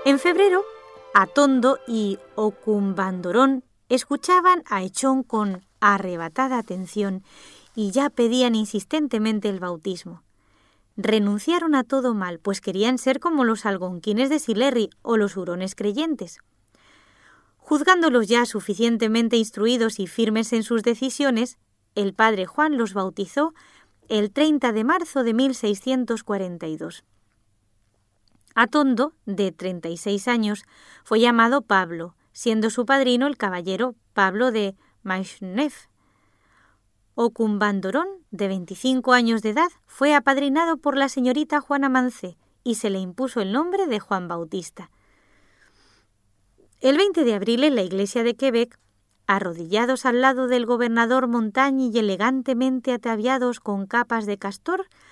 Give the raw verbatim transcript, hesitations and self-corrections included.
En febrero, Atondo y Ocumbandorón escuchaban a Echón con arrebatada atención y ya pedían insistentemente el bautismo. Renunciaron a todo mal, pues querían ser como los algonquines de Silerri o los hurones creyentes. Juzgándolos ya suficientemente instruidos y firmes en sus decisiones, el padre Juan los bautizó el treinta de marzo de mil seiscientos cuarenta y dos. Atondo, de treinta y seis años, fue llamado Pablo, siendo su padrino el caballero Pablo de Maisonneuve. Ocumbandorón, de veinticinco años de edad, fue apadrinado por la señorita Juana Mancé y se le impuso el nombre de Juan Bautista. El veinte de abril, en la iglesia de Quebec, arrodillados al lado del gobernador Montagne y elegantemente ataviados con capas de castor,